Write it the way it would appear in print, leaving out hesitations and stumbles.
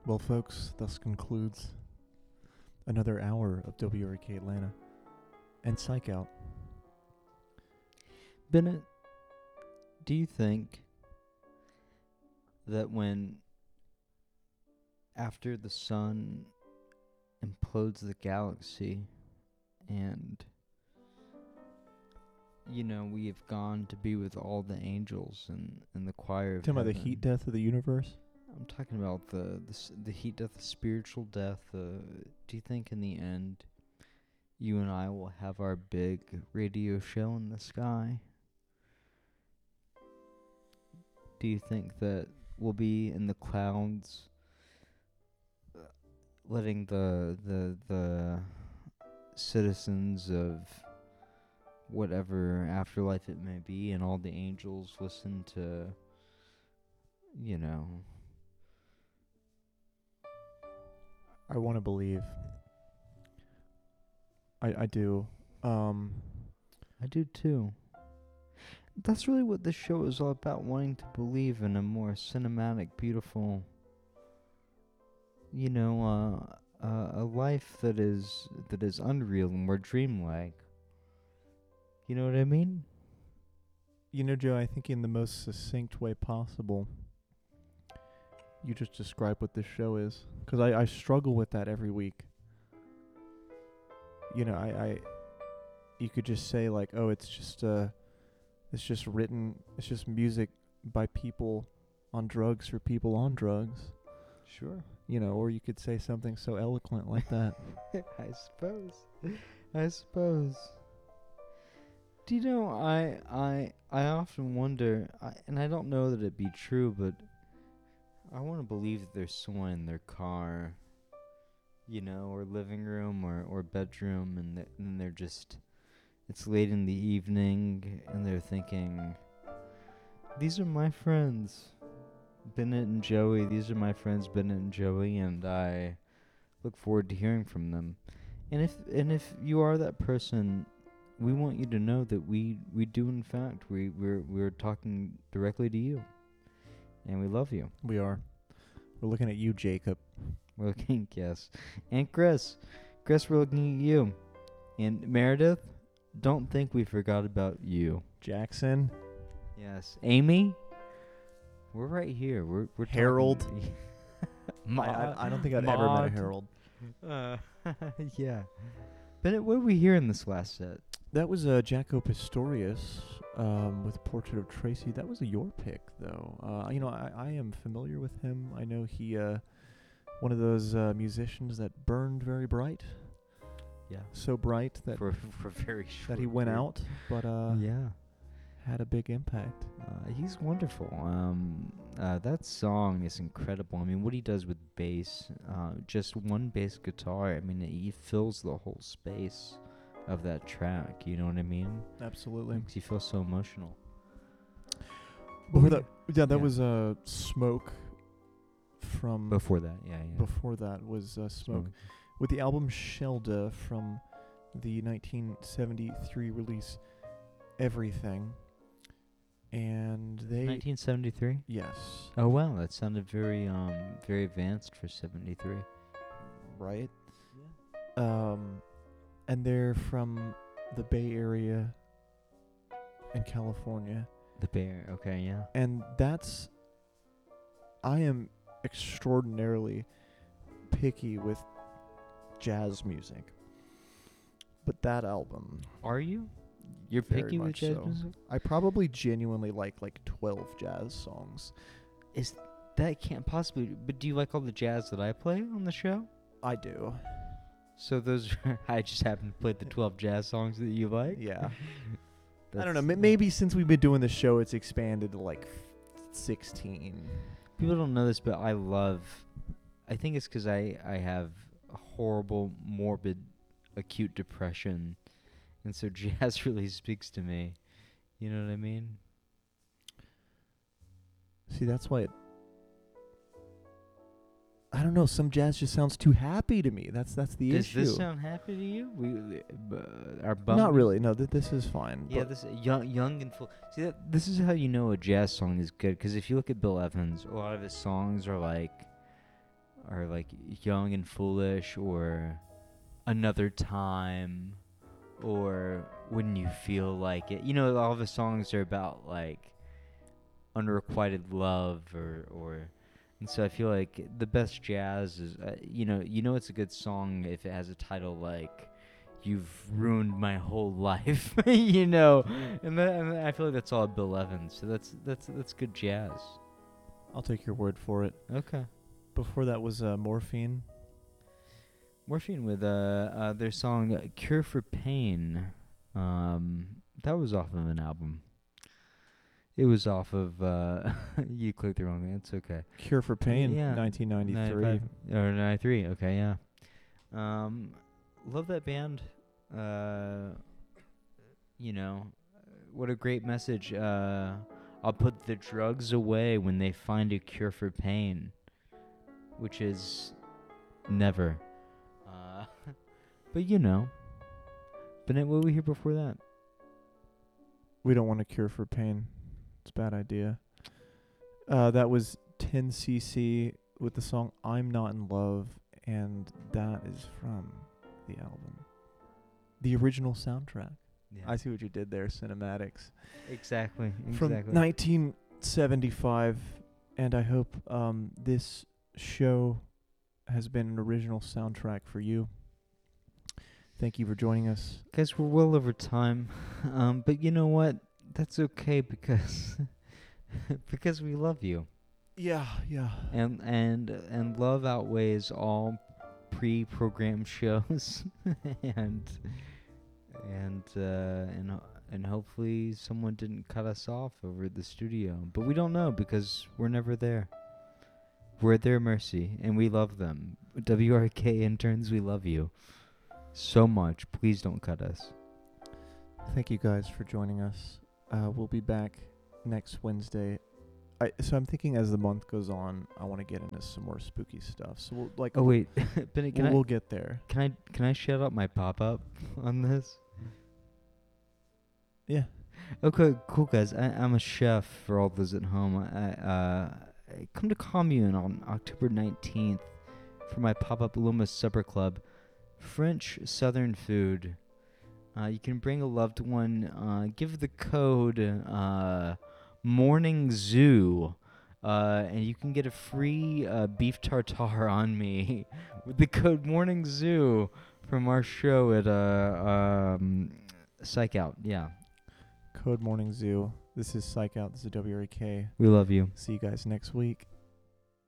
Well, folks, thus concludes another hour of WRK Atlanta and Psych Out. Bennett, do you think that when after the sun implodes the galaxy and we have gone to be with all the angels and the choir of Talking about the heaven. heat death of the universe? I'm talking about the heat death, the spiritual death. Do you think in the end you and I will have our big radio show in the sky? Do you think that we'll be in the clouds, letting the citizens of whatever afterlife it may be and all the angels listen to, I want to believe. I do. I do too. That's really what this show is all about, wanting to believe in a more cinematic, beautiful, a life that is unreal and more dreamlike. You know what I mean? You know, Joe, I think in the most succinct way possible, you just describe what this show is. Because I struggle with that every week. You could just say like, oh, it's just music by people on drugs for people on drugs. Sure. Or you could say something so eloquent like that. I suppose. Do you know, I often wonder, and I don't know that it be true, but I want to believe that there's someone in their car, or living room or bedroom, and they're just, it's late in the evening, and they're thinking, these are my friends, Bennett and Joey. These are my friends, Bennett and Joey, and I look forward to hearing from them. And if you are that person, we want you to know that we do in fact we're talking directly to you, and we love you. We are. We're looking at you, Jacob. We're looking, yes, and Chris, we're looking at you, and Meredith. Don't think we forgot about you, Jackson. Yes, Amy. We're right here. We're Harold. I don't think I'd ever met a Harold. Yeah. Bennett, what did we hear in this last set? That was Jaco Pastorius with Portrait of Tracy. That was your pick, though. I am familiar with him. I know he one of those musicians that burned very bright. Yeah. So bright that for very short that he went period. out, but had a big impact. He's wonderful. That song is incredible. I mean, what he does with bass, just one bass guitar, I mean, he fills the whole space of that track. You know what I mean? Absolutely. Makes you feel so emotional. That was Smoke from... Before that, yeah. Before that was Smoke. With the album Shelda from the 1973 release Everything. And they... 1973? Yes. Oh, wow. That sounded very advanced for 73. Right? Yeah. And they're from the Bay Area in California. The Bay Area, okay, yeah. And I am extraordinarily picky with jazz music. But that album... Are you? You're very picky with jazz music? I probably genuinely like 12 jazz songs. That can't possibly... But do you like all the jazz that I play on the show? I do. So those I just happen to play the 12 jazz songs that you like? Yeah. I don't know. Maybe since we've been doing the show, it's expanded to 16. People don't know this, but I think it's because I have a horrible, morbid, acute depression. And so jazz really speaks to me. You know what I mean? See, that's why I don't know. Some jazz just sounds too happy to me. That's the issue. Does this sound happy to you? We are bummed. Not really. No, this is fine. Yeah, this young and full. See, this is how you know a jazz song is good. Because if you look at Bill Evans, a lot of his songs are are like Young and Foolish or Another Time or When You Feel Like It. You know, all the songs are about like unrequited love or and so I feel like the best jazz is it's a good song if it has a title like You've Ruined My Whole Life, and I feel like that's all Bill Evans. So that's good jazz. I'll take your word for it. Okay. Before that was Morphine. Morphine with their song Cure for Pain. That was off of an album. It was off of you clicked the wrong thing. It's okay. Cure for Pain, Yeah. 1993. 93. Okay, yeah. Love that band. What a great message. I'll put the drugs away when they find a cure for pain, which is never. But Bennett, what did we hear before that? We don't want a cure for pain. It's a bad idea. That was 10cc with the song I'm Not in Love, and that is from the album. The original soundtrack. Yeah. I see what you did there, cinematics. Exactly. From 1975, and I hope this show has been an original soundtrack for you. Thank you for joining us. Guys, we're well over time, but you know what? That's okay because because we love you. Yeah. And love outweighs all pre-programmed shows, and hopefully someone didn't cut us off over at the studio, but we don't know because we're never there. We're at their mercy, and we love them. WRK interns, we love you so much. Please don't cut us. Thank you guys for joining us. We'll be back next Wednesday. So I'm thinking as the month goes on, I want to get into some more spooky stuff. So we'll Oh wait, Benny, we'll get there. Can I shout out my pop-up on this? Yeah. Okay, cool guys. I'm a chef for all those at home. I come to Commune on October 19th for my pop-up Loomis Supper Club. French Southern food. You can bring a loved one. Give the code Morning Zoo, and you can get a free beef tartare on me with the code Morning Zoo from our show at Psych Out. Yeah. Code Morning Zoo. This is Psych Out. This is WRK. We love you. See you guys next week.